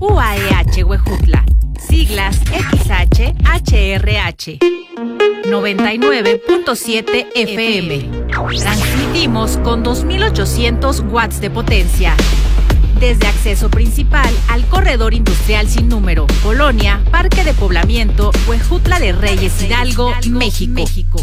UAEH Huejutla, siglas XHHRH. 99.7 FM. Transmitimos con 2.800 watts de potencia. Desde acceso principal al corredor industrial sin número, Colonia, Parque de Poblamiento, Huejutla de Reyes, Hidalgo, México.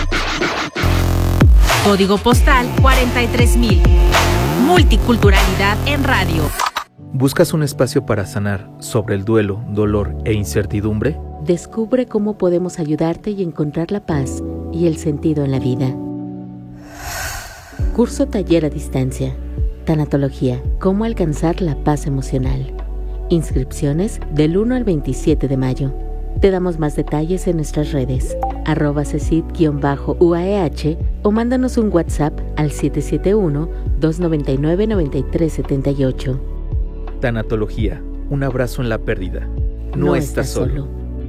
Código postal 43,000. Multiculturalidad en radio. ¿Buscas un espacio para sanar sobre el duelo, dolor e incertidumbre? Descubre cómo podemos ayudarte y encontrar la paz y el sentido en la vida. Curso taller a distancia. Tanatología. Cómo alcanzar la paz emocional. Inscripciones del 1 al 27 de mayo. Te damos más detalles en nuestras redes, @cecit_UAEH o mándanos un WhatsApp al 771-299-9378. Tanatología. Un abrazo en la pérdida. No estás solo.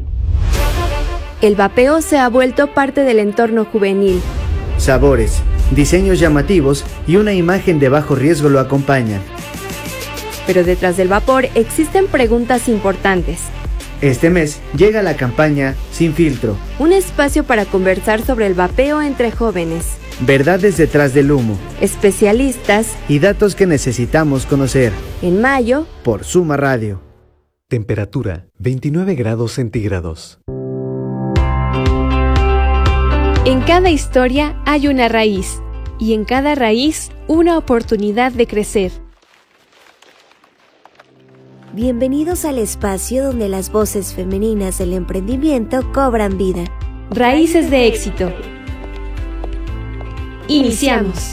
El vapeo se ha vuelto parte del entorno juvenil. Sabores, diseños llamativos y una imagen de bajo riesgo lo acompañan. Pero detrás del vapor existen preguntas importantes. Este mes llega la campaña Sin Filtro. Un espacio para conversar sobre el vapeo entre jóvenes. Verdades detrás del humo. Especialistas. Y datos que necesitamos conocer. En mayo. Por Suma Radio. Temperatura 29 grados centígrados. En cada historia hay una raíz. Y en cada raíz una oportunidad de crecer. Bienvenidos al espacio donde las voces femeninas del emprendimiento cobran vida. Raíces de éxito. Iniciamos.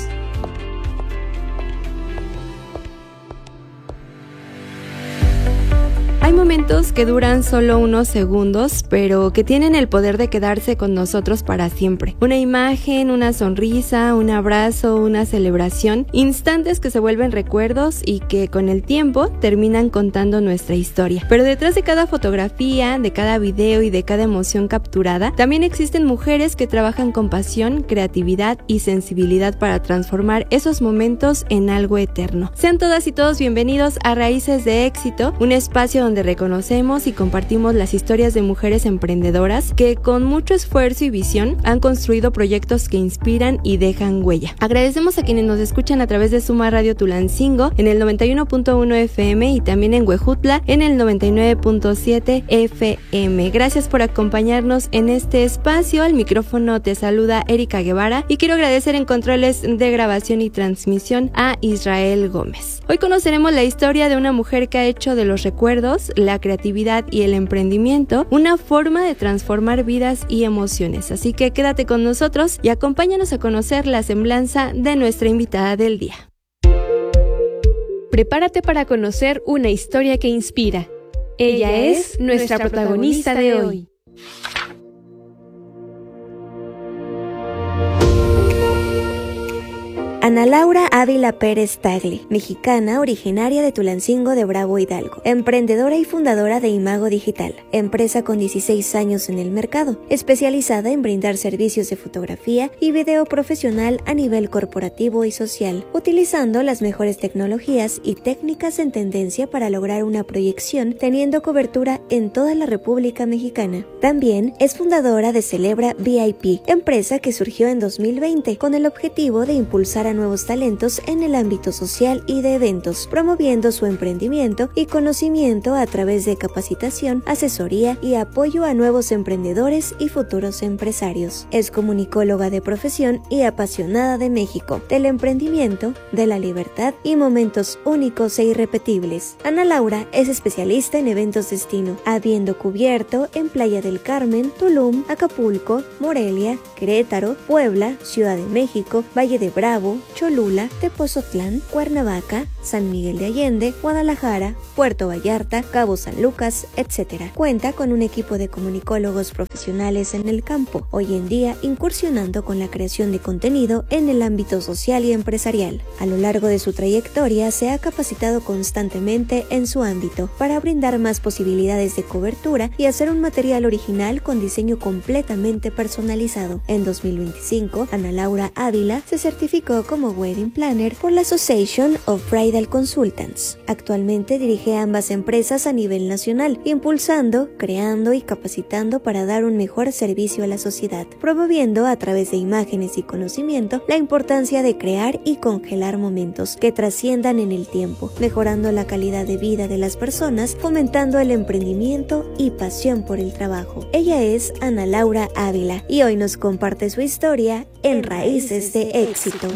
Hay momentos que duran solo unos segundos, pero que tienen el poder de quedarse con nosotros para siempre. Una imagen, una sonrisa, un abrazo, una celebración, instantes que se vuelven recuerdos y que con el tiempo terminan contando nuestra historia. Pero detrás de cada fotografía, de cada video y de cada emoción capturada, también existen mujeres que trabajan con pasión, creatividad y sensibilidad para transformar esos momentos en algo eterno. Sean todas y todos bienvenidos a Raíces de Éxito, un espacio donde reconocemos y compartimos las historias de mujeres emprendedoras que con mucho esfuerzo y visión han construido proyectos que inspiran y dejan huella. Agradecemos a quienes nos escuchan a través de Suma Radio Tulancingo en el 91.1 FM y también en Huejutla en el 99.7 FM. Gracias por acompañarnos en este espacio. Al micrófono te saluda Erika Guevara y quiero agradecer en controles de grabación y transmisión a Israel Gómez. Hoy conoceremos la historia de una mujer que ha hecho de los recuerdos, la creatividad y el emprendimiento una forma de transformar vidas y emociones. Así que quédate con nosotros y acompáñanos a conocer la semblanza de nuestra invitada del día. Prepárate para conocer una historia que inspira. Ella es nuestra protagonista de hoy. Ana Laura Ávila Pérez Tagle, mexicana originaria de Tulancingo de Bravo, Hidalgo, emprendedora y fundadora de Imago Digital, empresa con 16 años en el mercado, especializada en brindar servicios de fotografía y video profesional a nivel corporativo y social, utilizando las mejores tecnologías y técnicas en tendencia para lograr una proyección teniendo cobertura en toda la República Mexicana. También es fundadora de Celebra VIP, empresa que surgió en 2020 con el objetivo de impulsar a nuevos talentos en el ámbito social y de eventos, promoviendo su emprendimiento y conocimiento a través de capacitación, asesoría y apoyo a nuevos emprendedores y futuros empresarios. Es comunicóloga de profesión y apasionada de México, del emprendimiento, de la libertad y momentos únicos e irrepetibles. Ana Laura es especialista en eventos destino, habiendo cubierto en Playa del Carmen, Tulum, Acapulco, Morelia, Querétaro, Puebla, Ciudad de México, Valle de Bravo, Cholula, Tepozotlán, Cuernavaca, San Miguel de Allende, Guadalajara, Puerto Vallarta, Cabo San Lucas, etc. Cuenta con un equipo de comunicólogos profesionales en el campo, hoy en día incursionando con la creación de contenido en el ámbito social y empresarial. A lo largo de su trayectoria se ha capacitado constantemente en su ámbito para brindar más posibilidades de cobertura y hacer un material original con diseño completamente personalizado. En 2025, Ana Laura Ávila se certificó como Wedding Planner por la Association of Bridal Consultants. Actualmente dirige dirige ambas empresas a nivel nacional, impulsando, creando y capacitando para dar un mejor servicio a la sociedad, promoviendo a través de imágenes y conocimiento la importancia de crear y congelar momentos que trasciendan en el tiempo, mejorando la calidad de vida de las personas, fomentando el emprendimiento y pasión por el trabajo. Ella es Ana Laura Ávila y hoy nos comparte su historia en Raíces de Éxito.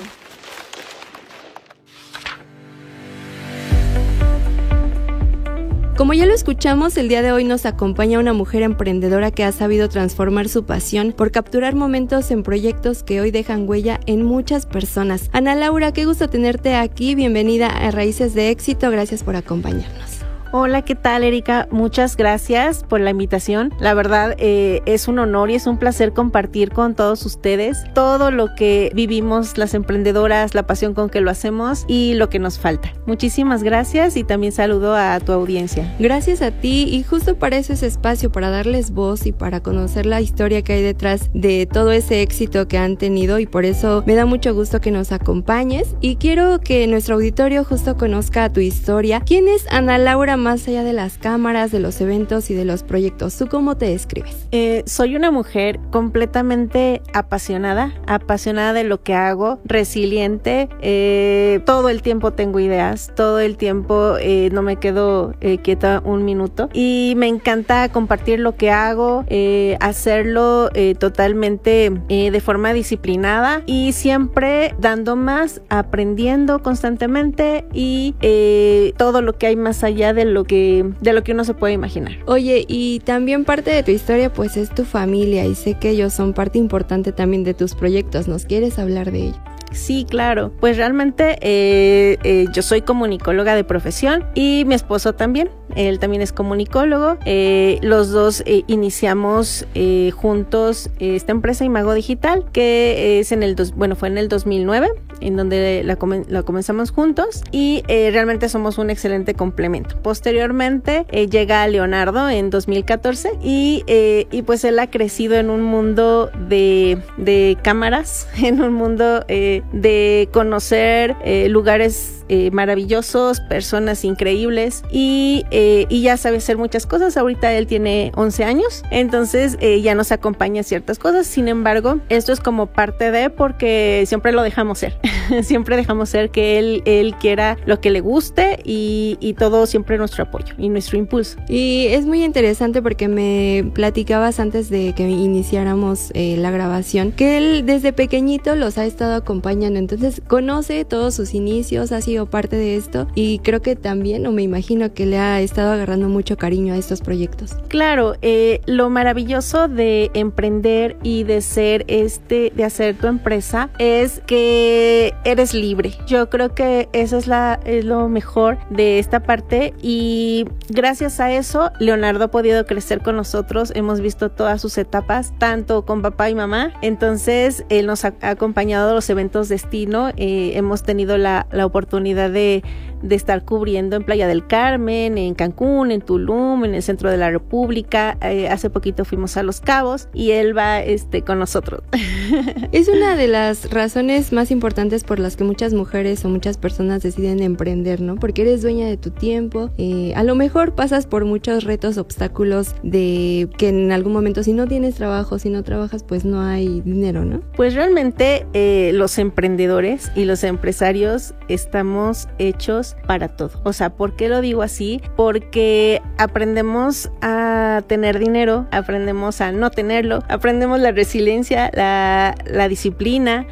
Como ya lo escuchamos, el día de hoy nos acompaña una mujer emprendedora que ha sabido transformar su pasión por capturar momentos en proyectos que hoy dejan huella en muchas personas. Ana Laura, qué gusto tenerte aquí. Bienvenida a Raíces de Éxito. Gracias por acompañarnos. Hola, ¿qué tal, Erika? Muchas gracias por la invitación. La verdad, es un honor y es un placer compartir con todos ustedes todo lo que vivimos las emprendedoras, la pasión con que lo hacemos y lo que nos falta. Muchísimas gracias y también saludo a tu audiencia. Gracias a ti, y justo para eso es espacio, para darles voz y para conocer la historia que hay detrás de todo ese éxito que han tenido, y por eso me da mucho gusto que nos acompañes y quiero que nuestro auditorio justo conozca tu historia. ¿Quién es Ana Laura más allá de las cámaras, de los eventos y de los proyectos? ¿Tú cómo te describes? Soy una mujer completamente apasionada de lo que hago, resiliente, todo el tiempo tengo ideas, todo el tiempo no me quedo quieta un minuto y me encanta compartir lo que hago, hacerlo totalmente de forma disciplinada y siempre dando más, aprendiendo constantemente y todo lo que hay más allá de lo que uno se puede imaginar. Oye, y también parte de tu historia pues es tu familia, y sé que ellos son parte importante también de tus proyectos. ¿Nos quieres hablar de ello? Sí, claro. Pues realmente yo soy comunicóloga de profesión y mi esposo también. Él también es comunicólogo. Los dos iniciamos juntos esta empresa Imago Digital, que es fue en el 2009, en donde la comenzamos juntos y realmente somos un excelente complemento. Posteriormente llega Leonardo en 2014 y pues él ha crecido en un mundo de cámaras, en un mundo de conocer lugares maravillosos, personas increíbles y ya sabe hacer muchas cosas. Ahorita él tiene 11 años, entonces ya nos acompaña a ciertas cosas. Sin embargo, esto es como parte de, porque siempre lo dejamos ser. Siempre dejamos ser que él quiera lo que le guste y todo siempre nuestro apoyo y nuestro impulso. Y es muy interesante porque me platicabas antes de que iniciáramos la grabación que él desde pequeñito los ha estado acompañando, entonces conoce todos sus inicios, ha sido parte de esto y creo que también, o me imagino que le ha estado agarrando mucho cariño a estos proyectos. Claro, lo maravilloso de emprender y de de hacer tu empresa es que eres libre. Yo creo que eso es lo mejor de esta parte y gracias a eso Leonardo ha podido crecer con nosotros. Hemos visto todas sus etapas, tanto con papá y mamá. Entonces él nos ha acompañado a los eventos destino. Hemos tenido la oportunidad de estar cubriendo en Playa del Carmen, en Cancún, en Tulum, en el centro de la República. Hace poquito fuimos a Los Cabos y él va con nosotros. Es una de las razones más importantes por las que muchas mujeres o muchas personas deciden emprender, ¿no? Porque eres dueña de tu tiempo. A lo mejor pasas por muchos retos, obstáculos de que en algún momento si no tienes trabajo, si no trabajas, pues no hay dinero, ¿no? Pues realmente los emprendedores y los empresarios estamos hechos para todo. O sea, ¿por qué lo digo así? Porque aprendemos a tener dinero, aprendemos a no tenerlo, aprendemos la resiliencia, la disciplina,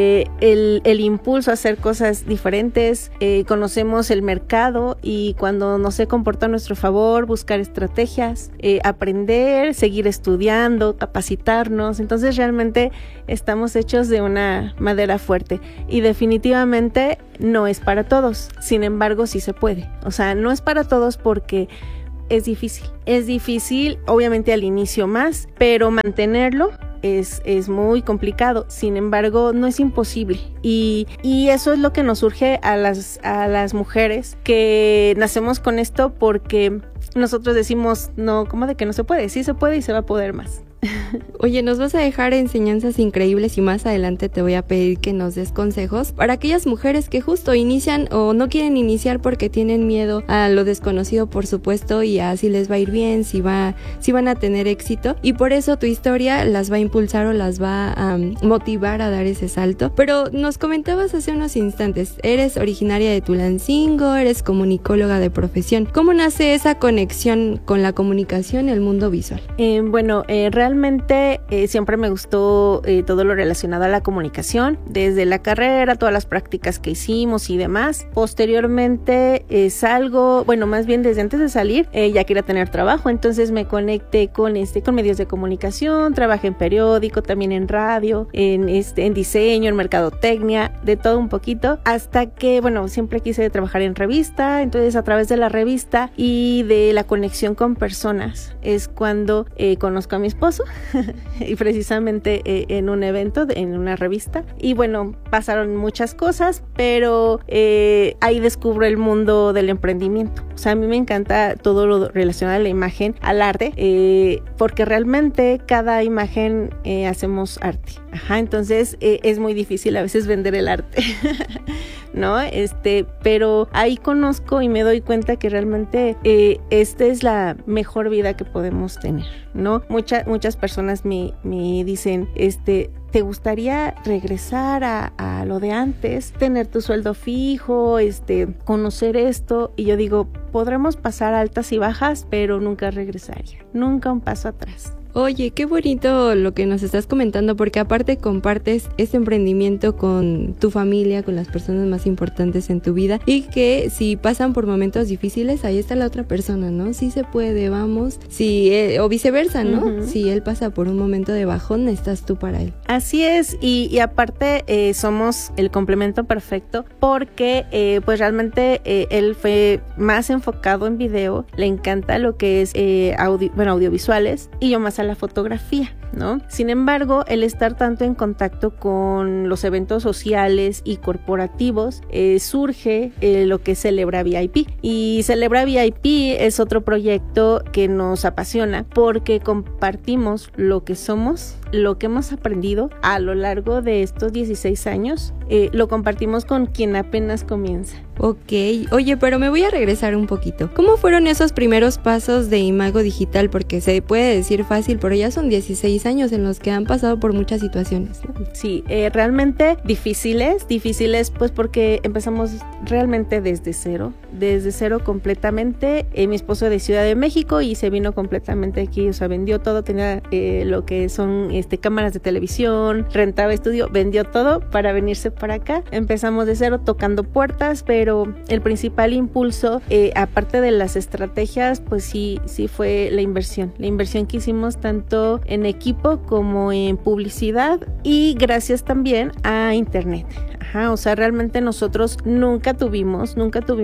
el impulso a hacer cosas diferentes, conocemos el mercado y cuando no se comporta a nuestro favor, buscar estrategias, aprender, seguir estudiando, capacitarnos. Entonces realmente estamos hechos de una madera fuerte y definitivamente no es para todos. Sin embargo, sí se puede. O sea, no es para todos porque es difícil. Es difícil, obviamente al inicio más, pero mantenerlo es muy complicado. Sin embargo, no es imposible. Y eso es lo que nos surge a las mujeres que nacemos con esto, porque nosotros decimos, no, ¿cómo de que no se puede? Sí se puede y se va a poder más. Oye, nos vas a dejar enseñanzas increíbles y más adelante te voy a pedir que nos des consejos para aquellas mujeres que justo inician o no quieren iniciar porque tienen miedo a lo desconocido, por supuesto, y a si les va a ir bien, si van a tener éxito, y por eso tu historia las va a impulsar o las va a motivar a dar ese salto. Pero nos comentabas hace unos instantes, eres originaria de Tulancingo, eres comunicóloga de profesión. ¿Cómo nace esa conexión con la comunicación y el mundo visual? Realmente siempre me gustó todo lo relacionado a la comunicación, desde la carrera, todas las prácticas que hicimos y demás. Posteriormente más bien desde antes de salir, ya quería tener trabajo, entonces me conecté con medios de comunicación, trabajé en periódico, también en radio, en diseño, en mercadotecnia, de todo un poquito, hasta que, siempre quise trabajar en revista. Entonces a través de la revista y de la conexión con personas es cuando conozco a mi esposo y precisamente en un evento, en una revista, y pasaron muchas cosas, pero ahí descubro el mundo del emprendimiento. O sea, a mí me encanta todo lo relacionado a la imagen, al arte, porque realmente cada imagen hacemos arte. Entonces es muy difícil a veces vender el arte. ¿No? Pero ahí conozco y me doy cuenta que realmente esta es la mejor vida que podemos tener, ¿no? Muchas personas me dicen, ¿te gustaría regresar a lo de antes? Tener tu sueldo fijo, conocer esto. Y yo digo, podremos pasar altas y bajas, pero nunca regresaría, nunca un paso atrás. Oye, qué bonito lo que nos estás comentando, porque aparte compartes este emprendimiento con tu familia, con las personas más importantes en tu vida, y que si pasan por momentos difíciles, ahí está la otra persona, ¿no? Sí se puede, vamos. O viceversa, ¿no? Uh-huh. Si él pasa por un momento de bajón, estás tú para él. Así es, y aparte somos el complemento perfecto, porque pues realmente él fue más enfocado en video, le encanta lo que es audiovisuales, y yo más a la fotografía, ¿no? Sin embargo, el estar tanto en contacto con los eventos sociales y corporativos, surge lo que es Celebra VIP. Y Celebra VIP es otro proyecto que nos apasiona porque compartimos lo que somos, lo que hemos aprendido a lo largo de estos 16 años, lo compartimos con quien apenas comienza. Ok, oye, pero me voy a regresar un poquito. ¿Cómo fueron esos primeros pasos de Imago Digital? Porque se puede decir fácil, pero ya son 16 años en los que han pasado por muchas situaciones, ¿no? Sí, realmente difíciles, pues porque empezamos realmente desde cero completamente. Mi esposo de Ciudad de México y se vino completamente aquí, o sea, vendió todo, tenía lo que son cámaras de televisión, rentaba estudio, vendió todo para venirse para acá. Empezamos de cero tocando puertas, pero el principal impulso, aparte de las estrategias, pues sí fue la inversión que hicimos tanto en equipo como en publicidad, y gracias también a internet. O sea, realmente nosotros nunca tuvimos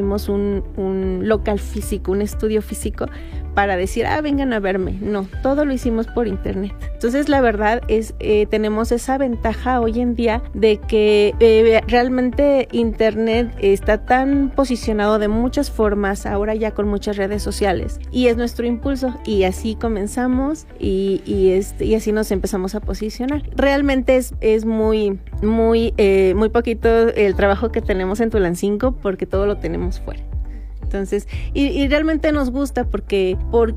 un local físico, un estudio físico para decir, vengan a verme. No, todo lo hicimos por internet. Entonces, la verdad es, tenemos esa ventaja hoy en día de que realmente internet está tan posicionado de muchas formas, ahora ya con muchas redes sociales, y es nuestro impulso, y así comenzamos y así nos empezamos a posicionar. Realmente es muy poquito el trabajo que tenemos en Tulancingo porque todo lo tenemos fuera. Entonces, y realmente nos gusta porque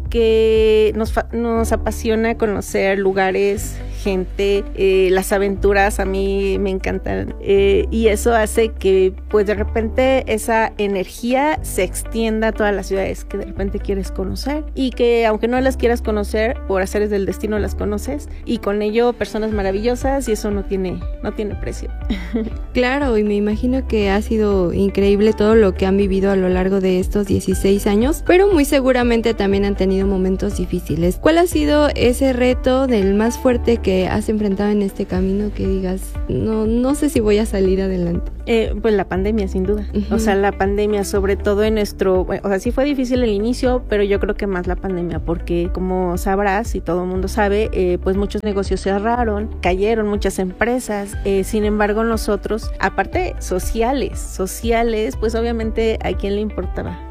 nos apasiona conocer lugares, gente, las aventuras a mí me encantan, y eso hace que pues de repente esa energía se extienda a todas las ciudades que de repente quieres conocer, y que aunque no las quieras conocer, por azares del destino las conoces, y con ello personas maravillosas, y eso no tiene precio. Claro, y me imagino que ha sido increíble todo lo que han vivido a lo largo de estos 16 años, pero muy seguramente también han tenido momentos difíciles. ¿Cuál ha sido ese reto del más fuerte que has enfrentado en este camino que digas, no sé si voy a salir adelante? Pues la pandemia, sin duda. Uh-huh. O sea, la pandemia, sobre todo en sí fue difícil el inicio, pero yo creo que más la pandemia, porque como sabrás y todo el mundo sabe, pues muchos negocios cerraron, cayeron muchas empresas. Sin embargo, nosotros, aparte sociales, pues obviamente a quién le importaba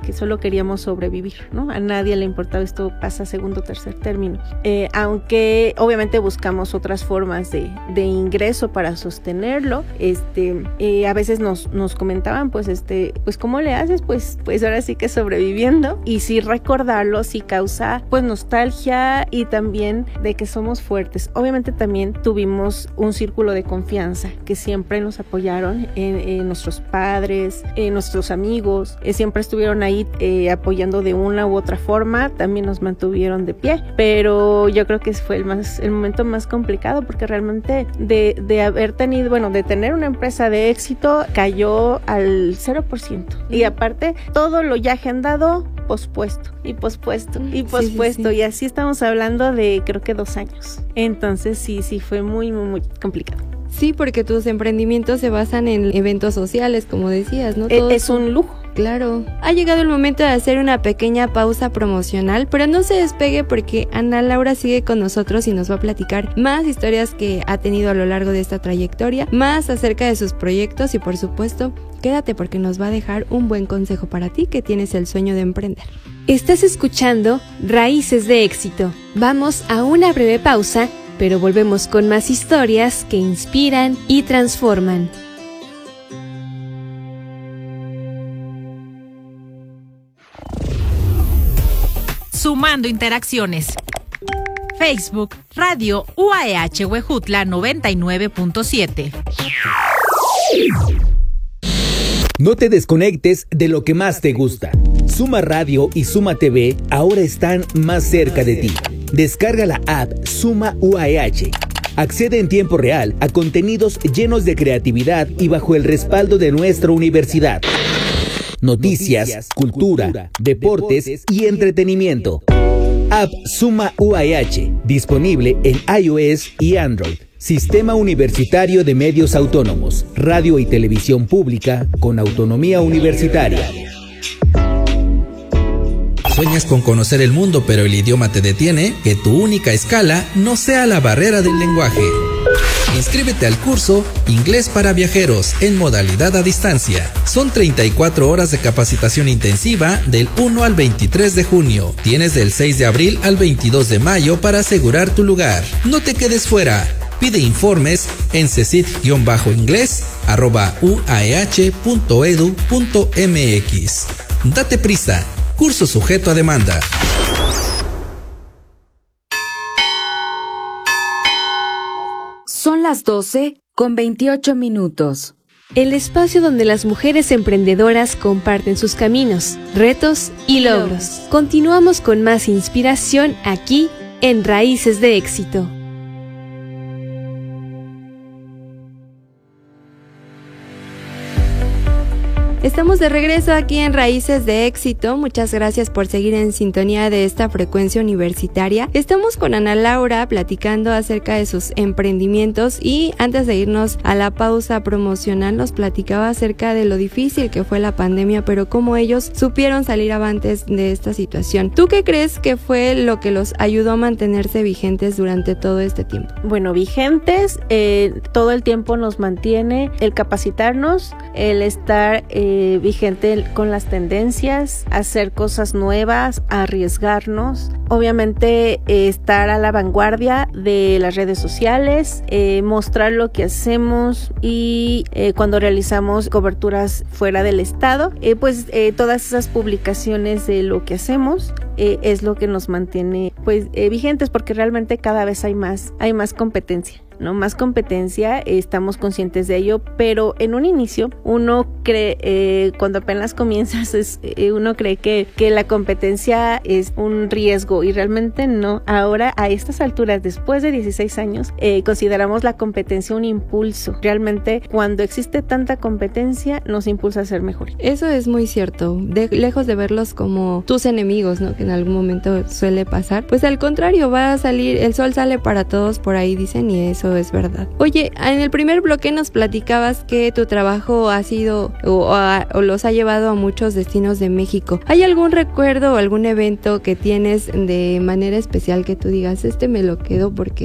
que solo queríamos sobrevivir, ¿no? A nadie le importaba, esto pasa a segundo o tercer término. Aunque obviamente buscamos otras formas de ingreso para sostenerlo, a veces nos comentaban, pues ¿cómo le haces? Pues ahora sí que sobreviviendo, y sí recordarlo sí causa pues nostalgia y también de que somos fuertes. Obviamente también tuvimos un círculo de confianza que siempre nos apoyaron, nuestros padres, nuestros amigos, siempre estuvieron ahí apoyando de una u otra forma, también nos mantuvieron de pie, pero yo creo que fue el momento más complicado, porque realmente de haber tenido, de tener una empresa de éxito, cayó al 0%, y aparte todo lo ya agendado, pospuesto, sí. Y así estamos hablando de creo que 2 años, entonces sí fue muy, muy, muy complicado. Sí, porque tus emprendimientos se basan en eventos sociales, como decías, ¿no? Es un lujo. Claro. Ha llegado el momento de hacer una pequeña pausa promocional, pero no se despegue porque Ana Laura sigue con nosotros y nos va a platicar más historias que ha tenido a lo largo de esta trayectoria, más acerca de sus proyectos y por supuesto, quédate porque nos va a dejar un buen consejo para ti que tienes el sueño de emprender. Estás escuchando Raíces de Éxito. Vamos a una breve pausa, pero volvemos con más historias que inspiran y transforman. Sumando interacciones. Facebook, Radio UAEH Huejutla 99.7. No te desconectes de lo que más te gusta. Suma Radio y Suma TV ahora están más cerca de ti. Descarga la app Suma UAEH. Accede en tiempo real a contenidos llenos de creatividad y bajo el respaldo de nuestra universidad. Noticias, cultura, deportes y entretenimiento. App Suma UAEH, disponible en iOS y Android. Sistema Universitario de Medios Autónomos, radio y televisión pública con autonomía universitaria. ¿Sueñas con conocer el mundo pero el idioma te detiene? Que tu única escala no sea la barrera del lenguaje. Inscríbete al curso Inglés para Viajeros en modalidad a distancia. Son 34 horas de capacitación intensiva del 1 al 23 de junio. Tienes del 6 de abril al 22 de mayo para asegurar tu lugar. No te quedes fuera. Pide informes en cesit-uaeh.edu.mx. Date prisa. Curso sujeto a demanda. Son las 12:28. El espacio donde las mujeres emprendedoras comparten sus caminos, retos y logros. Continuamos con más inspiración aquí en Raíces de Éxito. Estamos de regreso aquí en Raíces de Éxito. Muchas gracias por seguir en sintonía de esta frecuencia universitaria. Estamos con Ana Laura platicando acerca de sus emprendimientos y antes de irnos a la pausa promocional nos platicaba acerca de lo difícil que fue la pandemia, pero cómo ellos supieron salir avantes de esta situación. ¿Tú qué crees que fue lo que los ayudó a mantenerse vigentes durante todo este tiempo? Bueno, vigentes, todo el tiempo nos mantiene el capacitarnos, el estar vigente con las tendencias, hacer cosas nuevas, arriesgarnos, obviamente estar a la vanguardia de las redes sociales, mostrar lo que hacemos y cuando realizamos coberturas fuera del estado, todas esas publicaciones de lo que hacemos es lo que nos mantiene vigentes, porque realmente cada vez hay más competencia. ¿No? Más competencia, estamos conscientes de ello, pero en un inicio uno cree, cuando apenas comienzas, uno cree que la competencia es un riesgo y realmente no. Ahora, a estas alturas, después de 16 años, consideramos la competencia un impulso. Realmente, cuando existe tanta competencia, nos impulsa a ser mejor. Eso es muy cierto, lejos de verlos como tus enemigos, ¿no? Que en algún momento suele pasar, pues al contrario, va a salir, el sol sale para todos, por ahí dicen, y eso es verdad. Oye, en el primer bloque nos platicabas que tu trabajo ha sido o los ha llevado a muchos destinos de México. ¿Hay algún recuerdo o algún evento que tienes de manera especial que tú digas, me lo quedo porque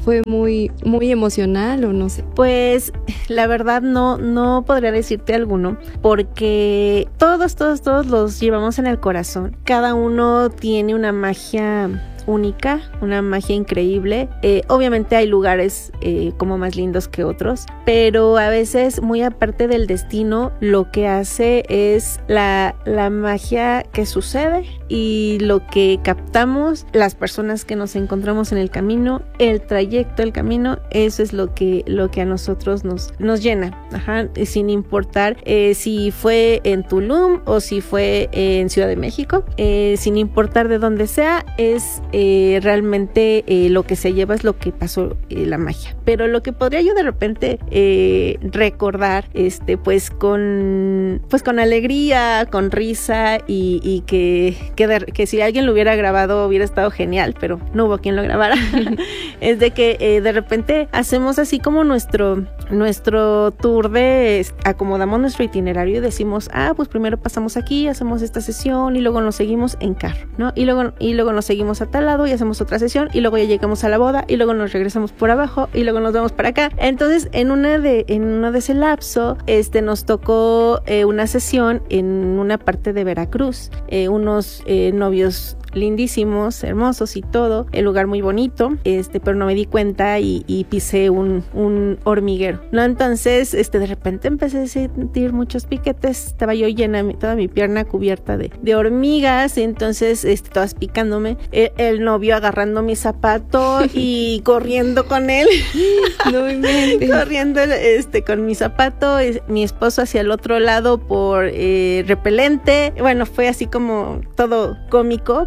fue muy, muy emocional o no sé? Pues la verdad no podría decirte alguno, porque todos los llevamos en el corazón. Cada uno tiene una magia única, una magia increíble. Obviamente hay lugares como más lindos que otros, pero a veces, muy aparte del destino, lo que hace es la magia que sucede y lo que captamos, las personas que nos encontramos en el camino, el trayecto del camino. Eso es lo que a nosotros nos llena, sin importar si fue en Tulum o si fue en Ciudad de México, sin importar de dónde sea, es realmente lo que se lleva es lo que pasó, la magia. Pero lo que podría yo de repente recordar, pues con alegría, con risa, y que si alguien lo hubiera grabado hubiera estado genial, pero no hubo quien lo grabara. Es de que de repente hacemos así como nuestro tour de acomodamos nuestro itinerario y decimos, pues primero pasamos aquí, hacemos esta sesión y luego nos seguimos en carro, ¿no? Y luego nos seguimos a tal lado y hacemos otra sesión y luego ya llegamos a la boda y luego nos regresamos por abajo y luego nos vamos para acá. Entonces en uno de ese lapso nos tocó una sesión en una parte de Veracruz, unos novios lindísimos, hermosos y todo, el lugar muy bonito, pero no me di cuenta y pisé un hormiguero, ¿no? Entonces, de repente empecé a sentir muchos piquetes, estaba yo llena, toda mi pierna cubierta de hormigas, entonces, todas picándome, el novio agarrando mi zapato y corriendo con él, no inventes. Corriendo, con mi zapato, mi esposo hacia el otro lado por repelente. Bueno, fue así como todo cómico,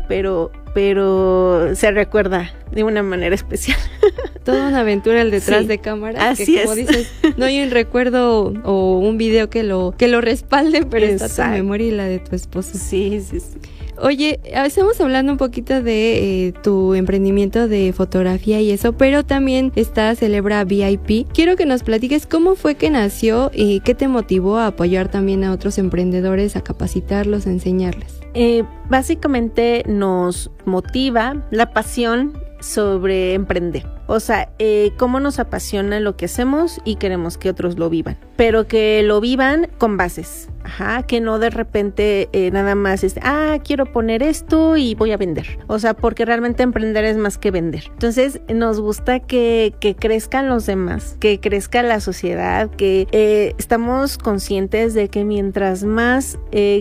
pero se recuerda de una manera especial. Toda una aventura el detrás de cámaras. Así que, como dices, no hay un recuerdo o un video que lo respalde, pero está tu memoria y la de tu esposo. Sí. Oye, estamos hablando un poquito de tu emprendimiento de fotografía y eso, pero también Celebra VIP. Quiero que nos platiques cómo fue que nació y qué te motivó a apoyar también a otros emprendedores, a capacitarlos, a enseñarles. Básicamente nos motiva la pasión sobre emprender. O sea, cómo nos apasiona lo que hacemos y queremos que otros lo vivan, pero que lo vivan con bases. Que no de repente nada más quiero poner esto y voy a vender. O sea, porque realmente emprender es más que vender. Entonces, nos gusta que crezcan los demás, que crezca la sociedad, que estamos conscientes de que mientras más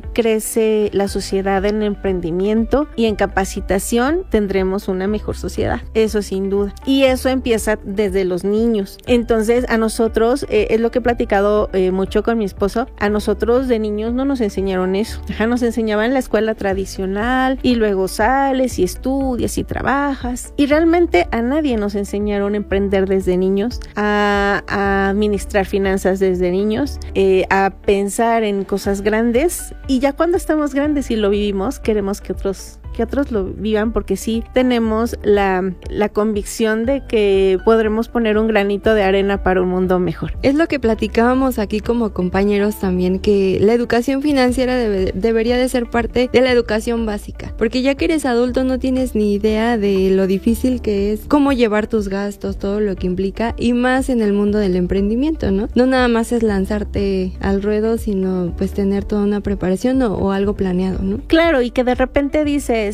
crece la sociedad en emprendimiento y en capacitación, tendremos una mejor sociedad. Eso sin duda. Y eso empieza desde los niños. Entonces, a nosotros, es lo que he platicado mucho con mi esposo, a nosotros de niños no nos enseñaron eso. Nos enseñaban la escuela tradicional y luego sales y estudias y trabajas, y realmente a nadie nos enseñaron a emprender desde niños, a administrar finanzas desde niños, a pensar en cosas grandes, y ya cuando estamos grandes y lo vivimos, queremos que otros lo vivan, porque sí tenemos la convicción de que podremos poner un granito de arena para un mundo mejor. Es lo que platicábamos aquí como compañeros también, que la educación financiera debería de ser parte de la educación básica, porque ya que eres adulto no tienes ni idea de lo difícil que es, cómo llevar tus gastos, todo lo que implica, y más en el mundo del emprendimiento, ¿no? No nada más es lanzarte al ruedo, sino pues tener toda una preparación o algo planeado, ¿no? Claro, y que de repente dices,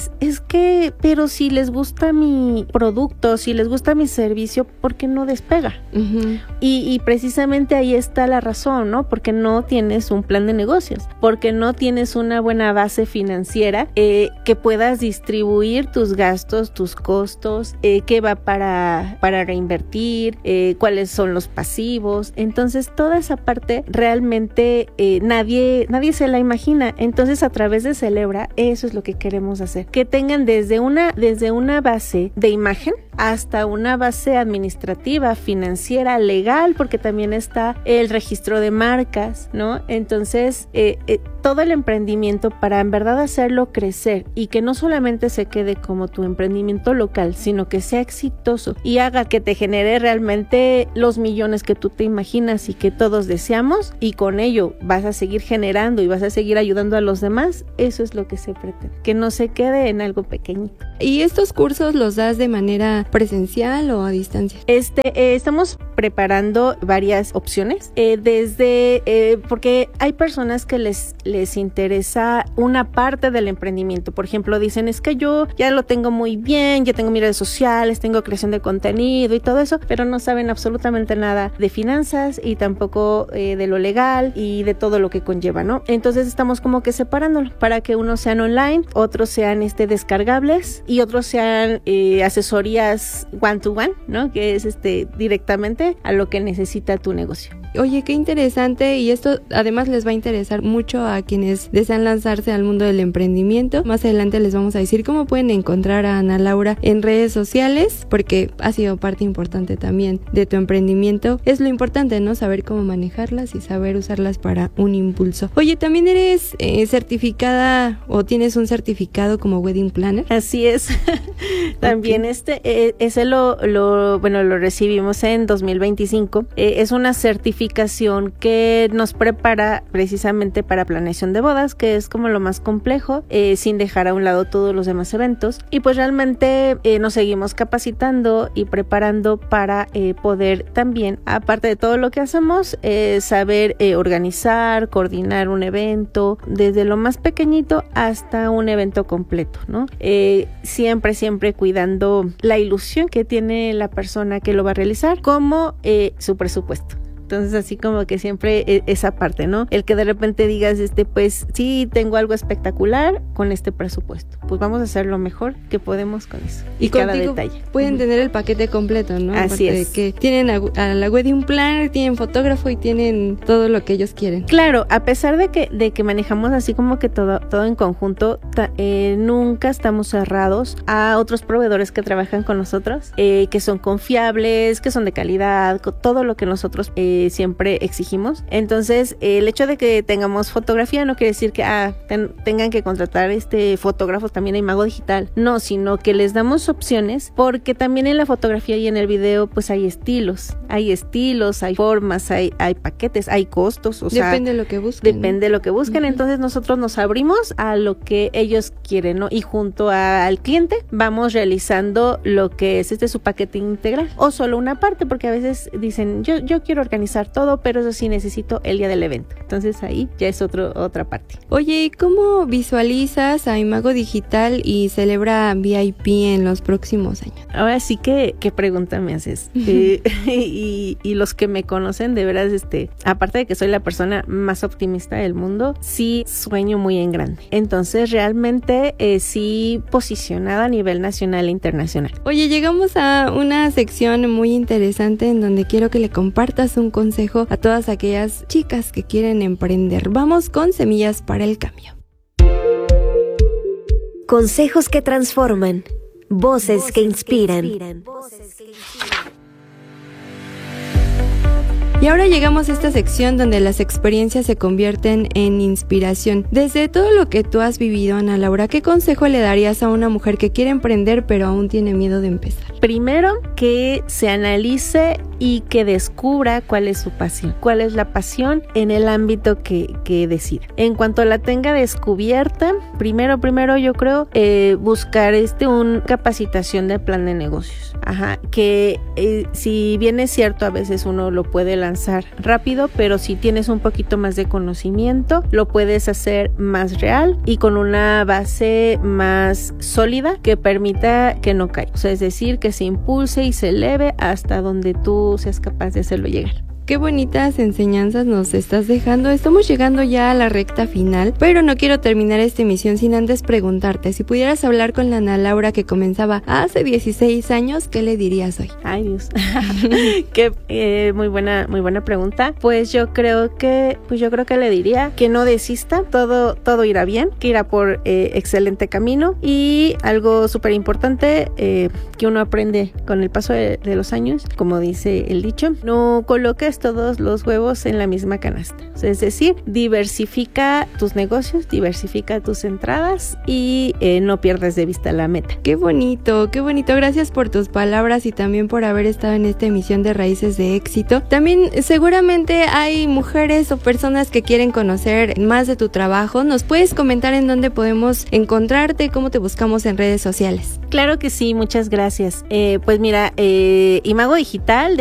pero si les gusta mi producto, si les gusta mi servicio, ¿por qué no despega? Uh-huh. Y precisamente ahí está la razón, ¿no? Porque no tienes un plan de negocios, porque no tienes una buena base financiera que puedas distribuir tus gastos, tus costos, qué va para reinvertir, cuáles son los pasivos. Entonces, toda esa parte realmente nadie se la imagina. Entonces, a través de Celebra, eso es lo que queremos hacer. Que tengan desde una base de imagen hasta una base administrativa, financiera, legal, porque también está el registro de marcas, ¿no? Entonces, todo el emprendimiento, para en verdad hacerlo crecer y que no solamente se quede como tu emprendimiento local, sino que sea exitoso y haga que te genere realmente los millones que tú te imaginas y que todos deseamos, y con ello vas a seguir generando y vas a seguir ayudando a los demás. Eso es lo que se pretende, que no se quede en algo pequeñito. ¿Y estos cursos los das de manera presencial o a distancia? Estamos preparando varias opciones, porque hay personas que les interesa una parte del emprendimiento. Por ejemplo, dicen, es que yo ya lo tengo muy bien, ya tengo mis redes sociales, tengo creación de contenido y todo eso, pero no saben absolutamente nada de finanzas y tampoco de lo legal y de todo lo que conlleva, ¿no? Entonces estamos como que separándolo para que unos sean online, otros sean descargables y otros sean asesorías one to one, ¿no? Que es directamente a lo que necesita tu negocio. Oye, qué interesante, y esto además les va a interesar mucho a quienes desean lanzarse al mundo del emprendimiento. Más adelante les vamos a decir cómo pueden encontrar a Ana Laura en redes sociales, porque ha sido parte importante también de tu emprendimiento. Es lo importante, ¿no? Saber cómo manejarlas y saber usarlas para un impulso. Oye, ¿también eres certificada o tienes un certificado como Wedding Planner? Así es. También ese lo recibimos en 2025. Es una certificación que nos prepara precisamente para planeación de bodas, que es como lo más complejo, sin dejar a un lado todos los demás eventos. Y pues realmente nos seguimos capacitando y preparando para poder también, aparte de todo lo que hacemos, saber organizar, coordinar un evento, desde lo más pequeñito hasta un evento completo, ¿no? Siempre cuidando la ilusión que tiene la persona que lo va a realizar, como su presupuesto. Entonces, así como que siempre esa parte, ¿no? El que de repente digas, pues sí, tengo algo espectacular con este presupuesto. Pues vamos a hacer lo mejor que podemos con eso. Y cada detalle. Pueden tener el paquete completo, ¿no? Así es. De que tienen a la Wedding Planner, tienen fotógrafo y tienen todo lo que ellos quieren. Claro, a pesar de que manejamos así como que todo en conjunto, nunca estamos cerrados a otros proveedores que trabajan con nosotros, que son confiables, que son de calidad, con todo lo que nosotros siempre exigimos. Entonces, el hecho de que tengamos fotografía no quiere decir que tengan que contratar fotógrafos también a Imago Digital. No, sino que les damos opciones, porque también en la fotografía y en el video pues hay estilos, hay formas, hay paquetes, hay costos, depende de lo que busquen. Depende de lo que busquen. Entonces nosotros nos abrimos a lo que ellos quieren, ¿no? Y junto al cliente vamos realizando lo que es su paquete integral, o solo una parte, porque a veces dicen, yo quiero organizar todo, pero eso sí necesito el día del evento. Entonces ahí ya es otra parte. Oye, ¿y cómo visualizas a Imago Digital y Celebra VIP en los próximos años? Ahora sí que ¿qué pregunta me haces? y los que me conocen, de veras, aparte de que soy la persona más optimista del mundo, sí sueño muy en grande. Entonces realmente sí posicionada a nivel nacional e internacional. Oye, llegamos a una sección muy interesante en donde quiero que le compartas un consejo a todas aquellas chicas que quieren emprender. Vamos con Semillas para el Cambio. Consejos que transforman. Voces que inspiran. Y ahora llegamos a esta sección donde las experiencias se convierten en inspiración. Desde todo lo que tú has vivido, Ana Laura, ¿qué consejo le darías a una mujer que quiere emprender pero aún tiene miedo de empezar? Primero, que se analice y que descubra cuál es su pasión, cuál es la pasión en el ámbito que decida. En cuanto la tenga descubierta, primero yo creo buscar una capacitación de plan de negocios. Que si bien es cierto, a veces uno lo puede lanzar rápido, pero si tienes un poquito más de conocimiento, lo puedes hacer más real y con una base más sólida que permita que no caiga. O sea, es decir, que se impulse y se eleve hasta donde tú seas capaz de hacerlo llegar. Qué bonitas enseñanzas nos estás dejando. Estamos llegando ya a la recta final, pero no quiero terminar esta emisión sin antes preguntarte, si pudieras hablar con la Ana Laura que comenzaba hace 16 años, ¿qué le dirías hoy? Ay, Dios. Muy buena pregunta. Pues yo creo que le diría que no desista, todo irá bien, que irá por excelente camino, y algo súper importante que uno aprende con el paso de los años, como dice el dicho, no coloques todos los huevos en la misma canasta. Es decir, diversifica tus negocios, diversifica tus entradas y no pierdas de vista la meta. Qué bonito, qué bonito. Gracias por tus palabras y también por haber estado en esta emisión de Raíces de Éxito. También seguramente hay mujeres o personas que quieren conocer más de tu trabajo. ¿Nos puedes comentar en dónde podemos encontrarte? ¿Cómo te buscamos en redes sociales? Claro que sí, muchas gracias. Pues mira, Imago Digital